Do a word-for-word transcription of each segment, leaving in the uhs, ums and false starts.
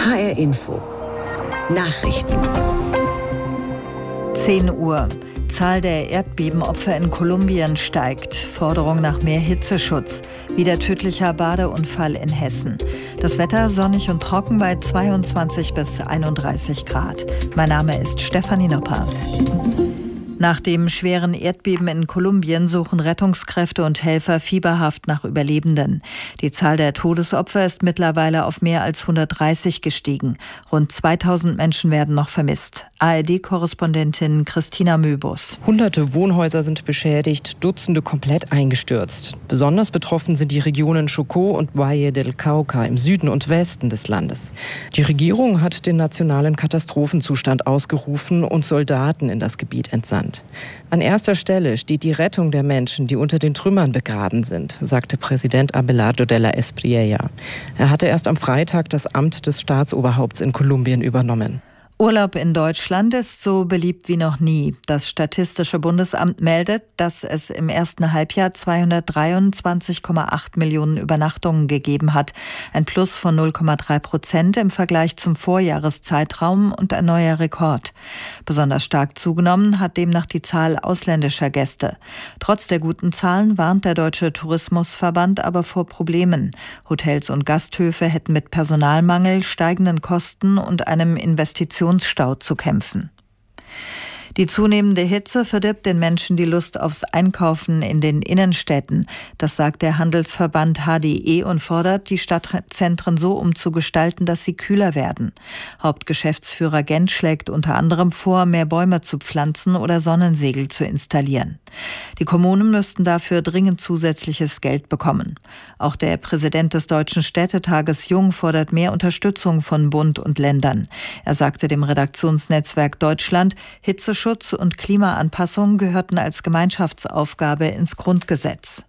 H R Info Nachrichten. zehn Uhr. Zahl der Erdbebenopfer in Kolumbien steigt. Forderung nach mehr Hitzeschutz. Wieder tödlicher Badeunfall in Hessen. Das Wetter sonnig und trocken bei zweiundzwanzig bis einunddreißig Grad. Mein Name ist Stefanie Nopper. Nach dem schweren Erdbeben in Kolumbien suchen Rettungskräfte und Helfer fieberhaft nach Überlebenden. Die Zahl der Todesopfer ist mittlerweile auf mehr als hundertdreißig gestiegen. Rund zweitausend Menschen werden noch vermisst. A R D-Korrespondentin Christina Möbus. Hunderte Wohnhäuser sind beschädigt, Dutzende komplett eingestürzt. Besonders betroffen sind die Regionen Chocó und Valle del Cauca im Süden und Westen des Landes. Die Regierung hat den nationalen Katastrophenzustand ausgerufen und Soldaten in das Gebiet entsandt. An erster Stelle steht die Rettung der Menschen, die unter den Trümmern begraben sind, sagte Präsident Abelardo de la Espriella. Er hatte erst am Freitag das Amt des Staatsoberhaupts in Kolumbien übernommen. Urlaub in Deutschland ist so beliebt wie noch nie. Das Statistische Bundesamt meldet, dass es im ersten Halbjahr zweihundertdreiundzwanzig Komma acht Millionen Übernachtungen gegeben hat. Ein Plus von null Komma drei Prozent im Vergleich zum Vorjahreszeitraum und ein neuer Rekord. Besonders stark zugenommen hat demnach die Zahl ausländischer Gäste. Trotz der guten Zahlen warnt der Deutsche Tourismusverband aber vor Problemen. Hotels und Gasthöfe hätten mit Personalmangel, steigenden Kosten und einem Investitionsstau zu kämpfen. Die zunehmende Hitze verdirbt den Menschen die Lust aufs Einkaufen in den Innenstädten. Das sagt der Handelsverband H D E und fordert, die Stadtzentren so umzugestalten, dass sie kühler werden. Hauptgeschäftsführer Gent schlägt unter anderem vor, mehr Bäume zu pflanzen oder Sonnensegel zu installieren. Die Kommunen müssten dafür dringend zusätzliches Geld bekommen. Auch der Präsident des Deutschen Städtetages Jung fordert mehr Unterstützung von Bund und Ländern. Er sagte dem Redaktionsnetzwerk Deutschland, Hitzeschutz und Klimaanpassung gehörten als Gemeinschaftsaufgabe ins Grundgesetz.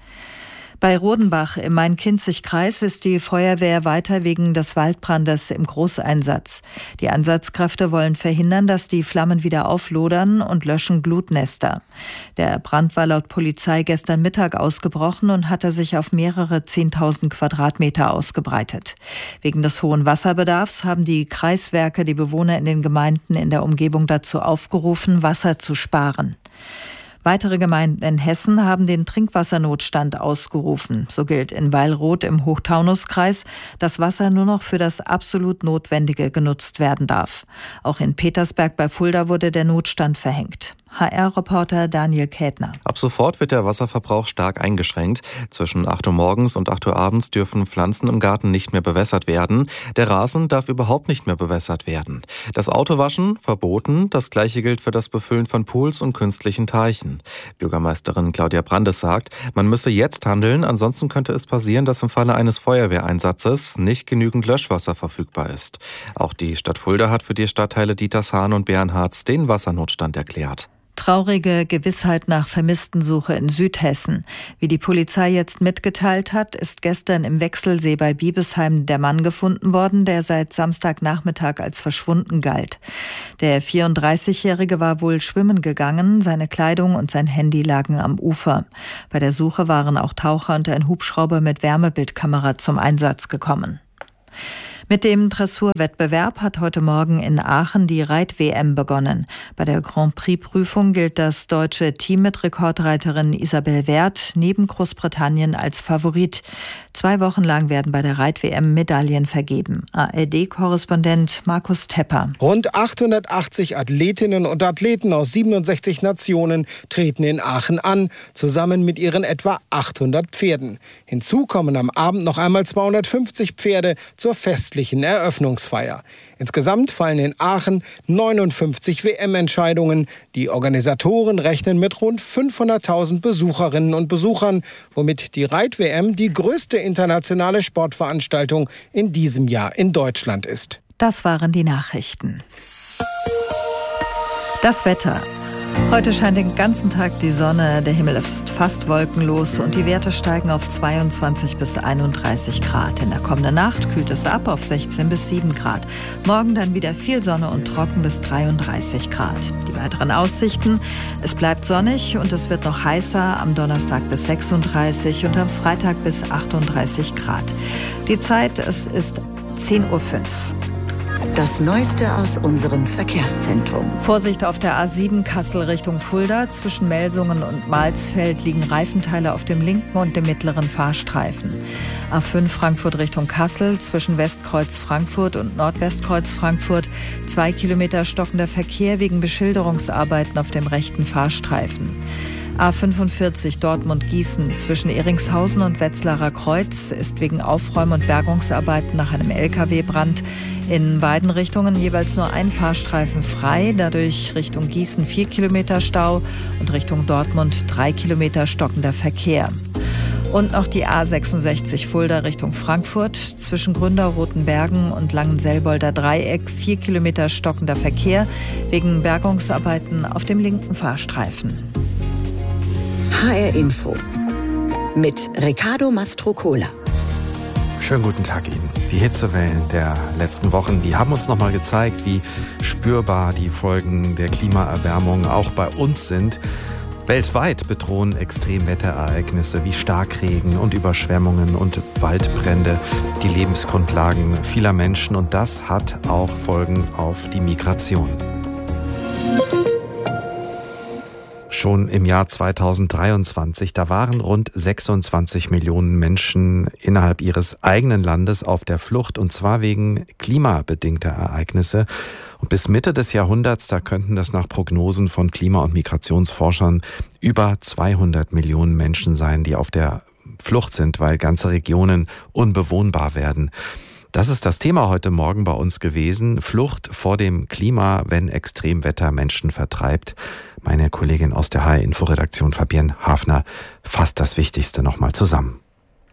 Bei Rodenbach im Main-Kinzig-Kreis ist die Feuerwehr weiter wegen des Waldbrandes im Großeinsatz. Die Einsatzkräfte wollen verhindern, dass die Flammen wieder auflodern und löschen Glutnester. Der Brand war laut Polizei gestern Mittag ausgebrochen und hatte sich auf mehrere zehntausend Quadratmeter ausgebreitet. Wegen des hohen Wasserbedarfs haben die Kreiswerke die Bewohner in den Gemeinden in der Umgebung dazu aufgerufen, Wasser zu sparen. Weitere Gemeinden in Hessen haben den Trinkwassernotstand ausgerufen. So gilt in Weilroth im Hochtaunuskreis, dass Wasser nur noch für das absolut Notwendige genutzt werden darf. Auch in Petersberg bei Fulda wurde der Notstand verhängt. H R-Reporter Daniel Kätner. Ab sofort wird der Wasserverbrauch stark eingeschränkt. Zwischen acht Uhr morgens und acht Uhr abends dürfen Pflanzen im Garten nicht mehr bewässert werden. Der Rasen darf überhaupt nicht mehr bewässert werden. Das Autowaschen verboten. Das Gleiche gilt für das Befüllen von Pools und künstlichen Teichen. Bürgermeisterin Claudia Brandes sagt, man müsse jetzt handeln, ansonsten könnte es passieren, dass im Falle eines Feuerwehreinsatzes nicht genügend Löschwasser verfügbar ist. Auch die Stadt Fulda hat für die Stadtteile Dietershahn und Bernhards den Wassernotstand erklärt. Traurige Gewissheit nach Vermisstensuche in Südhessen. Wie die Polizei jetzt mitgeteilt hat, ist gestern im Wechselsee bei Biebesheim der Mann gefunden worden, der seit Samstagnachmittag als verschwunden galt. Der vierunddreißigjährige war wohl schwimmen gegangen, seine Kleidung und sein Handy lagen am Ufer. Bei der Suche waren auch Taucher und ein Hubschrauber mit Wärmebildkamera zum Einsatz gekommen. Mit dem Dressurwettbewerb hat heute Morgen in Aachen die Reit-W M begonnen. Bei der Grand Prix-Prüfung gilt das deutsche Team mit Rekordreiterin Isabel Werth neben Großbritannien als Favorit. Zwei Wochen lang werden bei der Reit-W M Medaillen vergeben. A R D-Korrespondent Markus Tepper. Rund achthundertachtzig Athletinnen und Athleten aus siebenundsechzig Nationen treten in Aachen an, zusammen mit ihren etwa achthundert Pferden. Hinzu kommen am Abend noch einmal zweihundertfünfzig Pferde zur festlichen Eröffnungsfeier. Insgesamt fallen in Aachen neunundfünfzig W M-Entscheidungen. Die Organisatoren rechnen mit rund fünfhunderttausend Besucherinnen und Besuchern, womit die Reit-W M die größte internationale Sportveranstaltung in diesem Jahr in Deutschland ist. Das waren die Nachrichten. Das Wetter. Heute scheint den ganzen Tag die Sonne, der Himmel ist fast wolkenlos und die Werte steigen auf zweiundzwanzig bis einunddreißig Grad. In der kommenden Nacht kühlt es ab auf sechzehn bis sieben Grad. Morgen dann wieder viel Sonne und trocken bis dreiunddreißig Grad. Die weiteren Aussichten: Es bleibt sonnig und es wird noch heißer, am Donnerstag bis sechsunddreißig und am Freitag bis achtunddreißig Grad. Die Zeit, es ist zehn Uhr fünf. Das Neueste aus unserem Verkehrszentrum. Vorsicht auf der A sieben Kassel Richtung Fulda. Zwischen Melsungen und Malsfeld liegen Reifenteile auf dem linken und dem mittleren Fahrstreifen. A fünf Frankfurt Richtung Kassel. Zwischen Westkreuz Frankfurt und Nordwestkreuz Frankfurt. Zwei Kilometer stockender Verkehr wegen Beschilderungsarbeiten auf dem rechten Fahrstreifen. A fünfundvierzig Dortmund-Gießen zwischen Eringshausen und Wetzlarer Kreuz ist wegen Aufräum- und Bergungsarbeiten nach einem L K W-Brand in beiden Richtungen jeweils nur ein Fahrstreifen frei. Dadurch Richtung Gießen vier Kilometer Stau und Richtung Dortmund drei Kilometer stockender Verkehr. Und noch die A sechsundsechzig Fulda Richtung Frankfurt. Zwischen Gründerrotenbergen und Langenselbolder Dreieck vier Kilometer stockender Verkehr wegen Bergungsarbeiten auf dem linken Fahrstreifen. H R Info mit Riccardo Mastrocola. Schönen guten Tag Ihnen. Die Hitzewellen der letzten Wochen, die haben uns nochmal gezeigt, wie spürbar die Folgen der Klimaerwärmung auch bei uns sind. Weltweit bedrohen Extremwetterereignisse wie Starkregen und Überschwemmungen und Waldbrände die Lebensgrundlagen vieler Menschen. Und das hat auch Folgen auf die Migration. Schon im Jahr zweitausenddreiundzwanzig, da waren rund sechsundzwanzig Millionen Menschen innerhalb ihres eigenen Landes auf der Flucht, und zwar wegen klimabedingter Ereignisse. Und bis Mitte des Jahrhunderts, da könnten das nach Prognosen von Klima- und Migrationsforschern über zweihundert Millionen Menschen sein, die auf der Flucht sind, weil ganze Regionen unbewohnbar werden. Das ist das Thema heute Morgen bei uns gewesen. Flucht vor dem Klima, wenn Extremwetter Menschen vertreibt. Meine Kollegin aus der H R-Info-Redaktion Fabienne Hafner fasst das Wichtigste nochmal zusammen.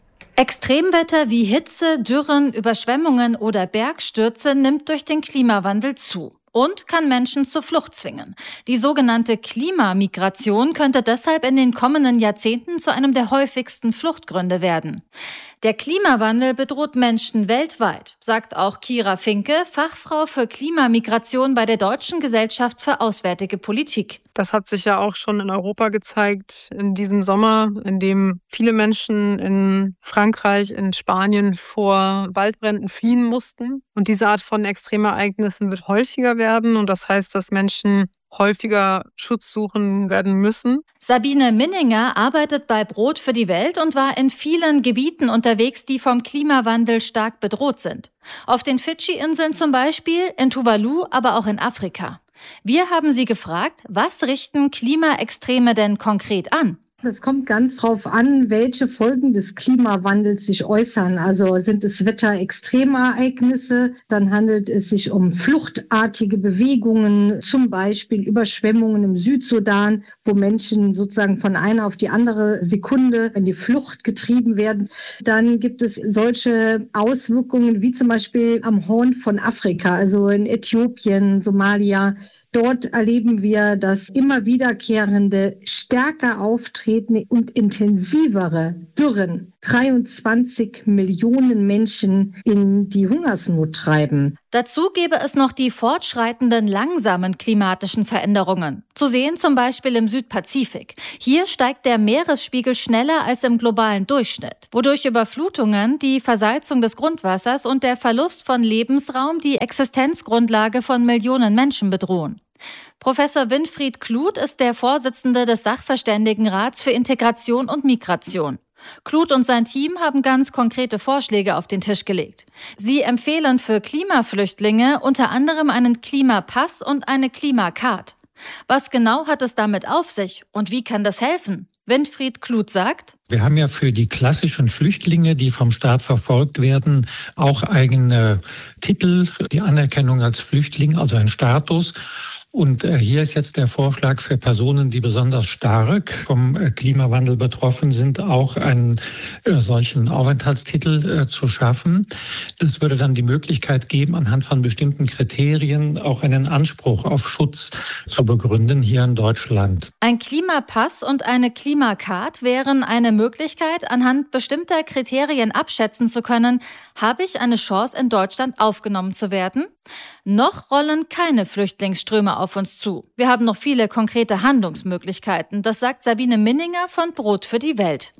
Extremwetter wie Hitze, Dürren, Überschwemmungen oder Bergstürze nimmt durch den Klimawandel zu und kann Menschen zur Flucht zwingen. Die sogenannte Klimamigration könnte deshalb in den kommenden Jahrzehnten zu einem der häufigsten Fluchtgründe werden. Der Klimawandel bedroht Menschen weltweit, sagt auch Kira Finke, Fachfrau für Klimamigration bei der Deutschen Gesellschaft für Auswärtige Politik. Das hat sich ja auch schon in Europa gezeigt in diesem Sommer, in dem viele Menschen in Frankreich, in Spanien vor Waldbränden fliehen mussten. Und diese Art von Extremereignissen wird häufiger werden. Und das heißt, dass Menschen häufiger Schutz suchen werden müssen. Sabine Minninger arbeitet bei Brot für die Welt und war in vielen Gebieten unterwegs, die vom Klimawandel stark bedroht sind. Auf den Fidschi-Inseln zum Beispiel, in Tuvalu, aber auch in Afrika. Wir haben sie gefragt, was richten Klimaextreme denn konkret an? Es kommt ganz drauf an, welche Folgen des Klimawandels sich äußern. Also sind es Wetterextremereignisse, dann handelt es sich um fluchtartige Bewegungen, zum Beispiel Überschwemmungen im Südsudan, wo Menschen sozusagen von einer auf die andere Sekunde in die Flucht getrieben werden. Dann gibt es solche Auswirkungen wie zum Beispiel am Horn von Afrika, also in Äthiopien, Somalia. Dort erleben wir, dass immer wiederkehrende, stärker auftretende und intensivere Dürren dreiundzwanzig Millionen Menschen in die Hungersnot treiben. Dazu gäbe es noch die fortschreitenden, langsamen klimatischen Veränderungen. Zu sehen zum Beispiel im Südpazifik. Hier steigt der Meeresspiegel schneller als im globalen Durchschnitt, wodurch Überflutungen, die Versalzung des Grundwassers und der Verlust von Lebensraum die Existenzgrundlage von Millionen Menschen bedrohen. Professor Winfried Kluth ist der Vorsitzende des Sachverständigenrats für Integration und Migration. Kluth und sein Team haben ganz konkrete Vorschläge auf den Tisch gelegt. Sie empfehlen für Klimaflüchtlinge unter anderem einen Klimapass und eine Klimacard. Was genau hat es damit auf sich und wie kann das helfen? Winfried Kluth sagt: Wir haben ja für die klassischen Flüchtlinge, die vom Staat verfolgt werden, auch eigene Titel, die Anerkennung als Flüchtling, also ein Status. Und hier ist jetzt der Vorschlag für Personen, die besonders stark vom Klimawandel betroffen sind, auch einen äh, solchen Aufenthaltstitel äh, zu schaffen. Das würde dann die Möglichkeit geben, anhand von bestimmten Kriterien auch einen Anspruch auf Schutz zu begründen hier in Deutschland. Ein Klimapass und eine Klimacard wären eine Möglichkeit, anhand bestimmter Kriterien abschätzen zu können, habe ich eine Chance, in Deutschland aufgenommen zu werden? Noch rollen keine Flüchtlingsströme auf uns zu. Wir haben noch viele konkrete Handlungsmöglichkeiten. Das sagt Sabine Minninger von Brot für die Welt.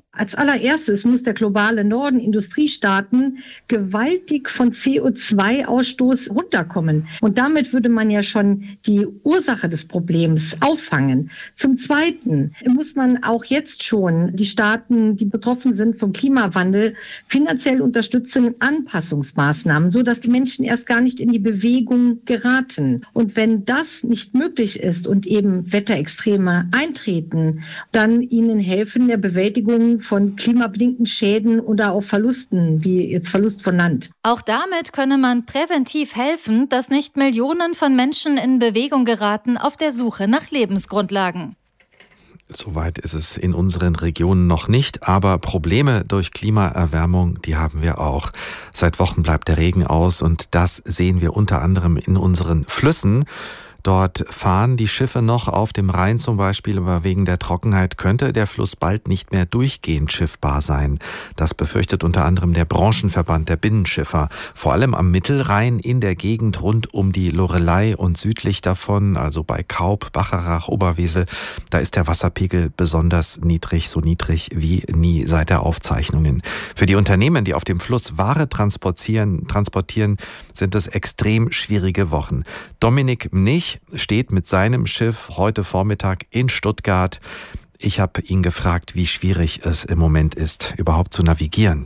Als allererstes muss der globale Norden, Industriestaaten, gewaltig von C O zwei Ausstoß runterkommen. Und damit würde man ja schon die Ursache des Problems auffangen. Zum Zweiten muss man auch jetzt schon die Staaten, die betroffen sind vom Klimawandel, finanziell unterstützen, Anpassungsmaßnahmen, sodass die Menschen erst gar nicht in die Bewegung geraten. Und wenn das nicht möglich ist und eben Wetterextreme eintreten, dann ihnen helfen der Bewältigung von klimabedingten Schäden oder auch Verlusten, wie jetzt Verlust von Land. Auch damit könne man präventiv helfen, dass nicht Millionen von Menschen in Bewegung geraten auf der Suche nach Lebensgrundlagen. Soweit ist es in unseren Regionen noch nicht, aber Probleme durch Klimaerwärmung, die haben wir auch. Seit Wochen bleibt der Regen aus und das sehen wir unter anderem in unseren Flüssen. Dort fahren die Schiffe noch auf dem Rhein zum Beispiel, aber wegen der Trockenheit könnte der Fluss bald nicht mehr durchgehend schiffbar sein. Das befürchtet unter anderem der Branchenverband der Binnenschiffer. Vor allem am Mittelrhein in der Gegend rund um die Loreley und südlich davon, also bei Kaub, Bacharach, Oberwesel, da ist der Wasserpegel besonders niedrig, so niedrig wie nie seit der Aufzeichnungen. Für die Unternehmen, die auf dem Fluss Ware transportieren, transportieren, sind es extrem schwierige Wochen. Dominik Mnich steht mit seinem Schiff heute Vormittag in Stuttgart. Ich habe ihn gefragt, wie schwierig es im Moment ist, überhaupt zu navigieren.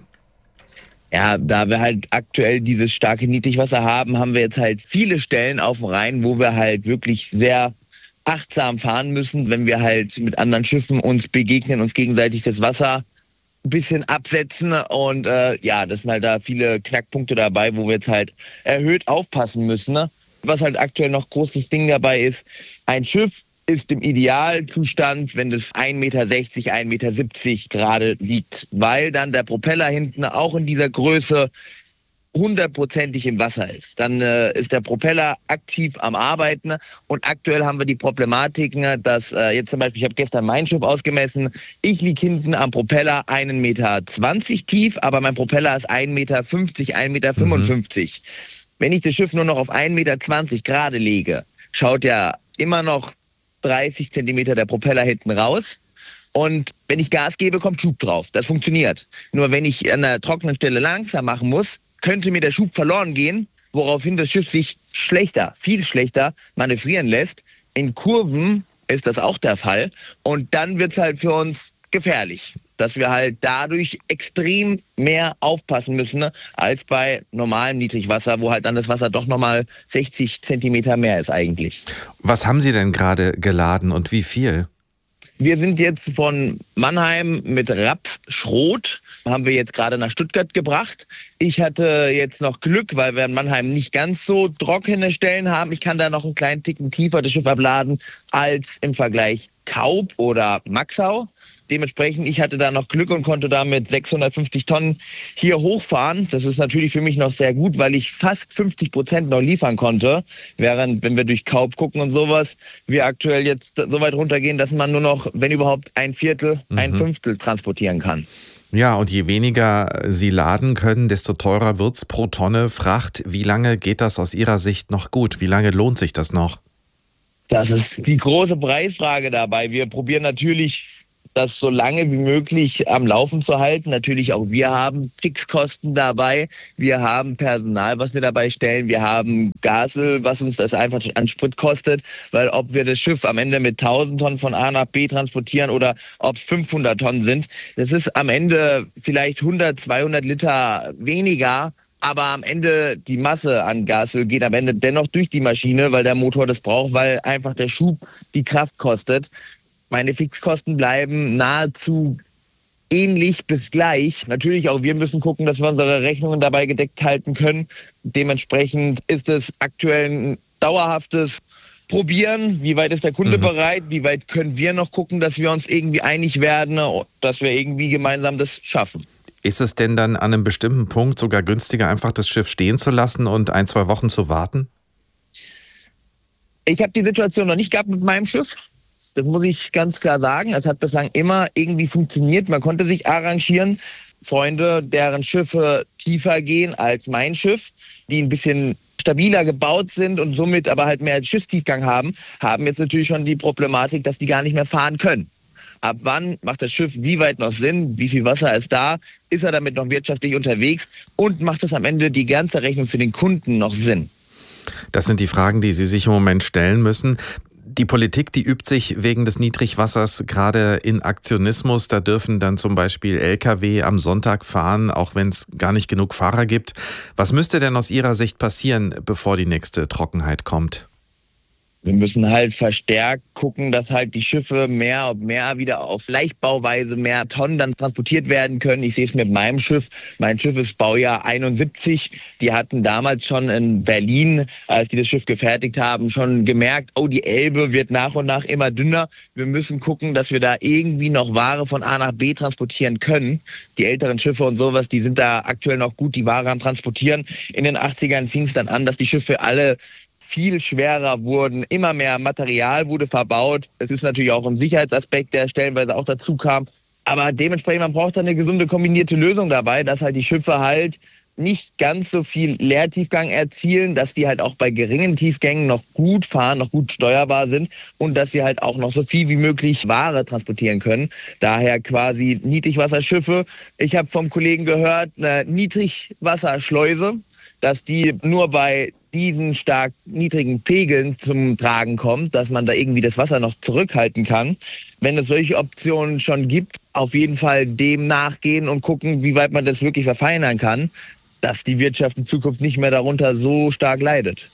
Ja, da wir halt aktuell dieses starke Niedrigwasser haben, haben wir jetzt halt viele Stellen auf dem Rhein, wo wir halt wirklich sehr achtsam fahren müssen, wenn wir halt mit anderen Schiffen uns begegnen, uns gegenseitig das Wasser ein bisschen absetzen. Und äh, ja, das sind halt da viele Knackpunkte dabei, wo wir jetzt halt erhöht aufpassen müssen, ne? Was halt aktuell noch großes Ding dabei ist, ein Schiff ist im Idealzustand, wenn es ein Meter sechzig, ein Meter siebzig gerade liegt, weil dann der Propeller hinten auch in dieser Größe hundertprozentig im Wasser ist. Dann äh, ist der Propeller aktiv am Arbeiten und aktuell haben wir die Problematik, dass äh, jetzt zum Beispiel, ich habe gestern mein Schiff ausgemessen, ich liege hinten am Propeller einen Meter zwanzig tief, aber mein Propeller ist ein Meter fünfzig, ein Meter fünfundfünfzig. Mhm. Wenn ich das Schiff nur noch auf ein Meter zwanzig gerade lege, schaut ja immer noch dreißig Zentimeter der Propeller hinten raus. Und wenn ich Gas gebe, kommt Schub drauf. Das funktioniert. Nur wenn ich an einer trockenen Stelle langsam machen muss, könnte mir der Schub verloren gehen, woraufhin das Schiff sich schlechter, viel schlechter manövrieren lässt. In Kurven ist das auch der Fall. Und dann wird es halt für uns gefährlich, dass wir halt dadurch extrem mehr aufpassen müssen, ne, als bei normalem Niedrigwasser, wo halt dann das Wasser doch nochmal sechzig Zentimeter mehr ist eigentlich. Was haben Sie denn gerade geladen und wie viel? Wir sind jetzt von Mannheim mit Rapsschrot, haben wir jetzt gerade nach Stuttgart gebracht. Ich hatte jetzt noch Glück, weil wir in Mannheim nicht ganz so trockene Stellen haben. Ich kann da noch einen kleinen Ticken tiefer das Schiff abladen als im Vergleich Kaub oder Maxau. Dementsprechend, ich hatte da noch Glück und konnte da mit sechshundertfünfzig Tonnen hier hochfahren. Das ist natürlich für mich noch sehr gut, weil ich fast fünfzig Prozent noch liefern konnte. Während, wenn wir durch Kaub gucken und sowas, wir aktuell jetzt so weit runtergehen, dass man nur noch, wenn überhaupt, ein Viertel, mhm. ein Fünftel transportieren kann. Ja, und je weniger Sie laden können, desto teurer wird's pro Tonne Fracht. Wie lange geht das aus Ihrer Sicht noch gut? Wie lange lohnt sich das noch? Das ist die große Preisfrage dabei. Wir probieren natürlich, das so lange wie möglich am Laufen zu halten. Natürlich auch wir haben Fixkosten dabei. Wir haben Personal, was wir dabei stellen. Wir haben Gasel, was uns das einfach an Sprit kostet. Weil ob wir das Schiff am Ende mit tausend Tonnen von A nach B transportieren oder ob es fünfhundert Tonnen sind, das ist am Ende vielleicht hundert, zweihundert Liter weniger. Aber am Ende die Masse an Gasöl geht am Ende dennoch durch die Maschine, weil der Motor das braucht, weil einfach der Schub die Kraft kostet. Meine Fixkosten bleiben nahezu ähnlich bis gleich. Natürlich auch wir müssen gucken, dass wir unsere Rechnungen dabei gedeckt halten können. Dementsprechend ist es aktuell ein dauerhaftes Probieren. Wie weit ist der Kunde mhm. bereit? Wie weit können wir noch gucken, dass wir uns irgendwie einig werden, dass wir irgendwie gemeinsam das schaffen? Ist es denn dann an einem bestimmten Punkt sogar günstiger, einfach das Schiff stehen zu lassen und ein, zwei Wochen zu warten? Ich habe die Situation noch nicht gehabt mit meinem Schiff. Das muss ich ganz klar sagen. Es hat bislang immer irgendwie funktioniert. Man konnte sich arrangieren. Freunde, deren Schiffe tiefer gehen als mein Schiff, die ein bisschen stabiler gebaut sind und somit aber halt mehr Schiffstiefgang haben, haben jetzt natürlich schon die Problematik, dass die gar nicht mehr fahren können. Ab wann macht das Schiff wie weit noch Sinn? Wie viel Wasser ist da? Ist er damit noch wirtschaftlich unterwegs? Und macht es am Ende die ganze Rechnung für den Kunden noch Sinn? Das sind die Fragen, die Sie sich im Moment stellen müssen. Die Politik, die übt sich wegen des Niedrigwassers gerade in Aktionismus. Da dürfen dann zum Beispiel L K W am Sonntag fahren, auch wenn es gar nicht genug Fahrer gibt. Was müsste denn aus Ihrer Sicht passieren, bevor die nächste Trockenheit kommt? Wir müssen halt verstärkt gucken, dass halt die Schiffe mehr und mehr wieder auf Leichtbauweise mehr Tonnen dann transportiert werden können. Ich sehe es mit meinem Schiff. Mein Schiff ist Baujahr einundsiebzig. Die hatten damals schon in Berlin, als die das Schiff gefertigt haben, schon gemerkt, oh, die Elbe wird nach und nach immer dünner. Wir müssen gucken, dass wir da irgendwie noch Ware von A nach B transportieren können. Die älteren Schiffe und sowas, die sind da aktuell noch gut die Ware am Transportieren. In den achtzigern fing es dann an, dass die Schiffe alle viel schwerer wurden, immer mehr Material wurde verbaut. Es ist natürlich auch ein Sicherheitsaspekt, der stellenweise auch dazu kam. Aber dementsprechend, man braucht da eine gesunde kombinierte Lösung dabei, dass halt die Schiffe halt nicht ganz so viel Leertiefgang erzielen, dass die halt auch bei geringen Tiefgängen noch gut fahren, noch gut steuerbar sind und dass sie halt auch noch so viel wie möglich Ware transportieren können. Daher quasi Niedrigwasserschiffe. Ich habe vom Kollegen gehört, eine Niedrigwasserschleuse, dass die nur bei diesen stark niedrigen Pegeln zum Tragen kommt, dass man da irgendwie das Wasser noch zurückhalten kann. Wenn es solche Optionen schon gibt, auf jeden Fall dem nachgehen und gucken, wie weit man das wirklich verfeinern kann, dass die Wirtschaft in Zukunft nicht mehr darunter so stark leidet.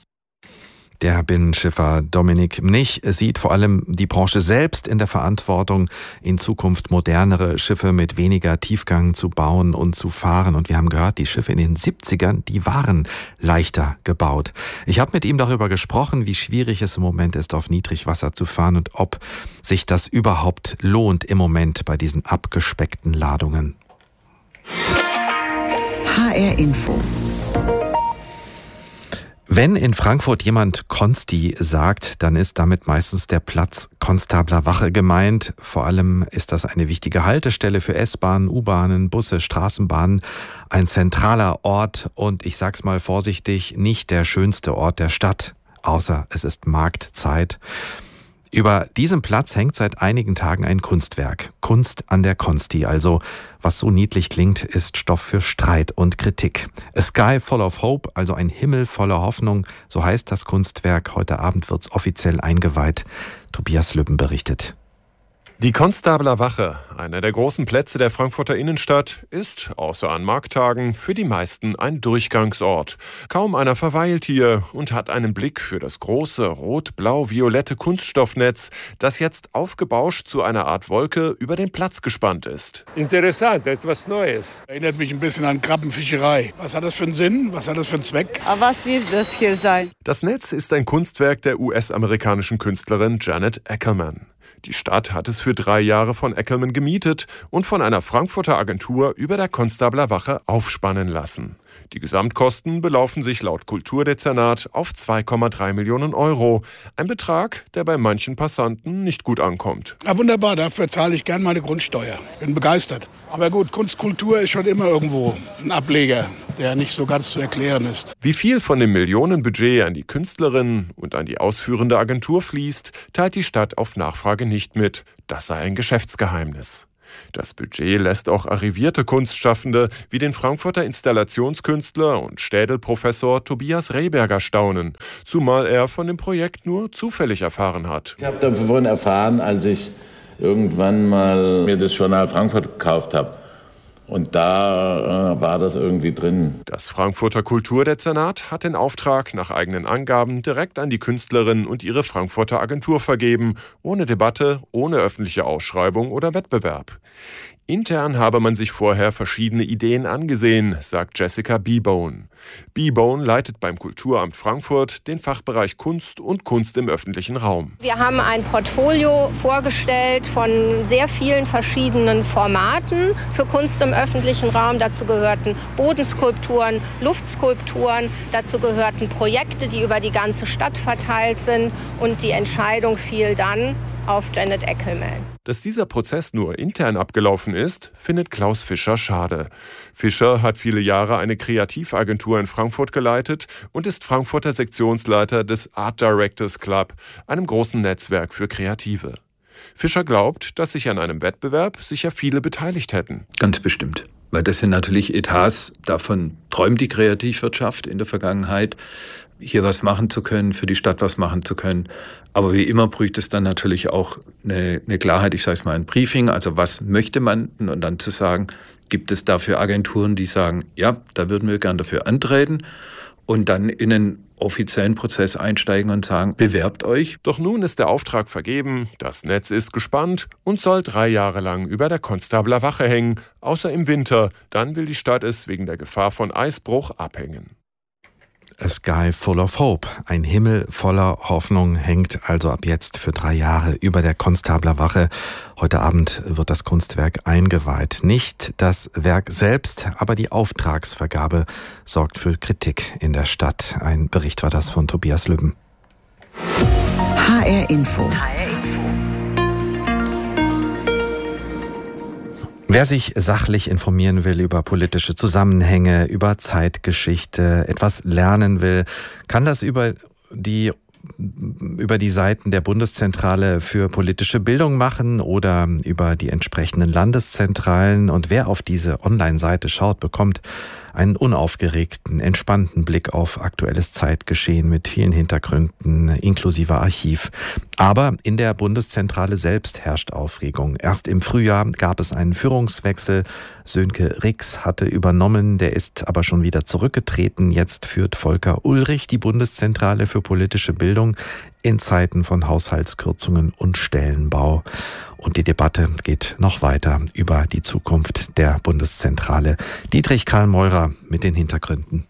Der Binnenschiffer Dominik Mnich sieht vor allem die Branche selbst in der Verantwortung, in Zukunft modernere Schiffe mit weniger Tiefgang zu bauen und zu fahren. Und wir haben gehört, die Schiffe in den siebzigern, die waren leichter gebaut. Ich habe mit ihm darüber gesprochen, wie schwierig es im Moment ist, auf Niedrigwasser zu fahren und ob sich das überhaupt lohnt im Moment bei diesen abgespeckten Ladungen. H R Info. Wenn in Frankfurt jemand Konsti sagt, dann ist damit meistens der Platz Konstabler Wache gemeint. Vor allem ist das eine wichtige Haltestelle für S-Bahnen, U-Bahnen, Busse, Straßenbahnen. Ein zentraler Ort und ich sag's mal vorsichtig, nicht der schönste Ort der Stadt, außer es ist Marktzeit. Über diesem Platz hängt seit einigen Tagen ein Kunstwerk. Kunst an der Konsti. Also, was so niedlich klingt, ist Stoff für Streit und Kritik. A Sky Full of Hope, also ein Himmel voller Hoffnung, so heißt das Kunstwerk. Heute Abend wird's offiziell eingeweiht. Tobias Lübben berichtet. Die Konstabler Wache, einer der großen Plätze der Frankfurter Innenstadt, ist, außer an Markttagen, für die meisten ein Durchgangsort. Kaum einer verweilt hier und hat einen Blick für das große rot-blau-violette Kunststoffnetz, das jetzt aufgebauscht zu einer Art Wolke über den Platz gespannt ist. Interessant, etwas Neues. Erinnert mich ein bisschen an Krabbenfischerei. Was hat das für einen Sinn? Was hat das für einen Zweck? Aber was wird das hier sein? Das Netz ist ein Kunstwerk der U S-amerikanischen Künstlerin Janet Ackerman. Die Stadt hat es für drei Jahre von Ackerman gemietet und von einer Frankfurter Agentur über der Konstabler Wache aufspannen lassen. Die Gesamtkosten belaufen sich laut Kulturdezernat auf zwei Komma drei Millionen Euro. Ein Betrag, der bei manchen Passanten nicht gut ankommt. Ja, wunderbar, dafür zahle ich gern meine Grundsteuer. Bin begeistert. Aber gut, Kunstkultur ist schon immer irgendwo ein Ableger, der nicht so ganz zu erklären ist. Wie viel von dem Millionenbudget an die Künstlerin und an die ausführende Agentur fließt, teilt die Stadt auf Nachfrage nicht mit. Das sei ein Geschäftsgeheimnis. Das Budget lässt auch arrivierte Kunstschaffende wie den Frankfurter Installationskünstler und Städelprofessor Tobias Rehberger staunen, zumal er von dem Projekt nur zufällig erfahren hat. Ich habe davon erfahren, als ich irgendwann mal mir das Journal Frankfurt gekauft habe. Und da äh, war das irgendwie drin. Das Frankfurter Kulturdezernat hat den Auftrag nach eigenen Angaben direkt an die Künstlerin und ihre Frankfurter Agentur vergeben, ohne Debatte, ohne öffentliche Ausschreibung oder Wettbewerb. Intern habe man sich vorher verschiedene Ideen angesehen, sagt Jessica Beebone. Beebone leitet beim Kulturamt Frankfurt den Fachbereich Kunst und Kunst im öffentlichen Raum. Wir haben ein Portfolio vorgestellt von sehr vielen verschiedenen Formaten für Kunst im öffentlichen Raum. Dazu gehörten Bodenskulpturen, Luftskulpturen, dazu gehörten Projekte, die über die ganze Stadt verteilt sind. Und die Entscheidung fiel dann auf Janet Ackerman. Dass dieser Prozess nur intern abgelaufen ist, findet Klaus Fischer schade. Fischer hat viele Jahre eine Kreativagentur in Frankfurt geleitet und ist Frankfurter Sektionsleiter des Art Directors Club, einem großen Netzwerk für Kreative. Fischer glaubt, dass sich an einem Wettbewerb sicher viele beteiligt hätten. Ganz bestimmt. Weil das sind natürlich Etats, davon träumt die Kreativwirtschaft in der Vergangenheit, hier was machen zu können, für die Stadt was machen zu können. Aber wie immer brücht es dann natürlich auch eine, eine Klarheit, ich sage es mal ein Briefing, also was möchte man, und dann zu sagen, gibt es dafür Agenturen, die sagen, ja, da würden wir gern dafür antreten, und dann in einen offiziellen Prozess einsteigen und sagen, bewerbt euch. Doch nun ist der Auftrag vergeben, das Netz ist gespannt und soll drei Jahre lang über der Konstabler Wache hängen, außer im Winter, dann will die Stadt es wegen der Gefahr von Eisbruch abhängen. A Sky Full of Hope. Ein Himmel voller Hoffnung hängt also ab jetzt für drei Jahre über der Konstabler Wache. Heute Abend wird das Kunstwerk eingeweiht. Nicht das Werk selbst, aber die Auftragsvergabe sorgt für Kritik in der Stadt. Ein Bericht war das von Tobias Lübben. H R Info. Wer sich sachlich informieren will über politische Zusammenhänge, über Zeitgeschichte, etwas lernen will, kann das über die über die Seiten der Bundeszentrale für politische Bildung machen oder über die entsprechenden Landeszentralen. Und wer auf diese Online-Seite schaut, bekommt einen unaufgeregten, entspannten Blick auf aktuelles Zeitgeschehen mit vielen Hintergründen inklusive Archiv. Aber in der Bundeszentrale selbst herrscht Aufregung. Erst im Frühjahr gab es einen Führungswechsel. Sönke Rix hatte übernommen, der ist aber schon wieder zurückgetreten. Jetzt führt Volker Ulrich die Bundeszentrale für politische Bildung in Zeiten von Haushaltskürzungen und Stellenbau. Und die Debatte geht noch weiter über die Zukunft der Bundeszentrale. Dietrich Karl Meurer mit den Hintergründen.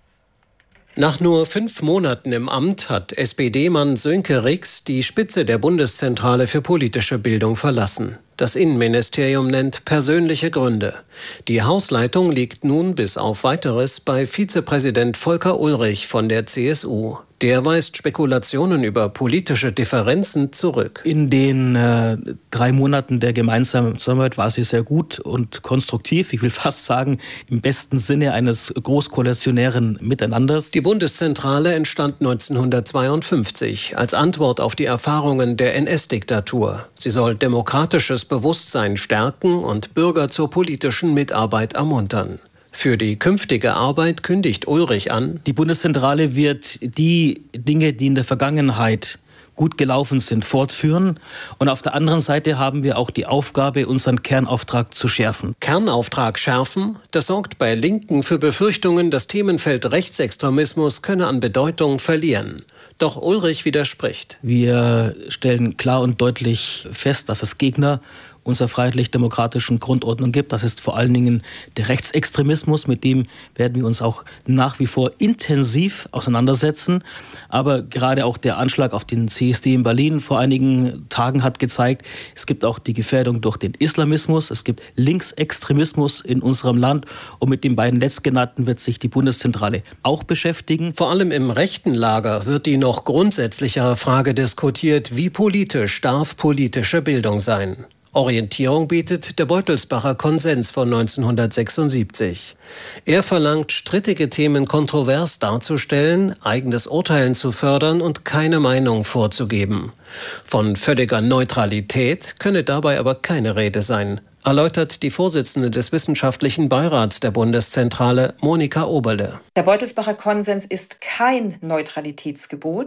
Nach nur fünf Monaten im Amt hat S P D-Mann Sönke Rix die Spitze der Bundeszentrale für politische Bildung verlassen. Das Innenministerium nennt persönliche Gründe. Die Hausleitung liegt nun bis auf Weiteres bei Vizepräsident Volker Ulrich von der C S U. Der weist Spekulationen über politische Differenzen zurück. In den äh, drei Monaten der gemeinsamen Zusammenarbeit war sie sehr gut und konstruktiv. Ich will fast sagen, im besten Sinne eines großkoalitionären Miteinanders. Die Bundeszentrale entstand neunzehnhundertzweiundfünfzig als Antwort auf die Erfahrungen der N S-Diktatur. Sie soll demokratisches Bewusstsein stärken und Bürger zur politischen Mitarbeit ermuntern. Für die künftige Arbeit kündigt Ulrich an: Die Bundeszentrale wird die Dinge, die in der Vergangenheit gut gelaufen sind, fortführen. Und auf der anderen Seite haben wir auch die Aufgabe, unseren Kernauftrag zu schärfen. Kernauftrag schärfen? Das sorgt bei Linken für Befürchtungen, das Themenfeld Rechtsextremismus könne an Bedeutung verlieren. Doch Ulrich widerspricht. Wir stellen klar und deutlich fest, dass es Gegner unserer freiheitlich-demokratischen Grundordnung gibt. Das ist vor allen Dingen der Rechtsextremismus, mit dem werden wir uns auch nach wie vor intensiv auseinandersetzen. Aber gerade auch der Anschlag auf den C S D in Berlin vor einigen Tagen hat gezeigt, es gibt auch die Gefährdung durch den Islamismus, es gibt Linksextremismus in unserem Land und mit den beiden letztgenannten wird sich die Bundeszentrale auch beschäftigen. Vor allem im rechten Lager wird die noch grundsätzlichere Frage diskutiert, wie politisch darf politische Bildung sein? Orientierung bietet der Beutelsbacher Konsens von neunzehnhundertsechsundsiebzig. Er verlangt, strittige Themen kontrovers darzustellen, eigenes Urteilen zu fördern und keine Meinung vorzugeben. Von völliger Neutralität könne dabei aber keine Rede sein, erläutert die Vorsitzende des Wissenschaftlichen Beirats der Bundeszentrale, Monika Oberle. Der Beutelsbacher Konsens ist kein Neutralitätsgebot.